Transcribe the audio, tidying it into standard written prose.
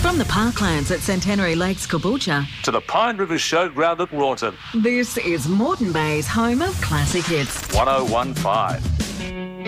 From the parklands at Centenary Lakes, Caboolture, to the Pine River Showground at Rawton. this is Moreton Bay's home of classic hits. 1015.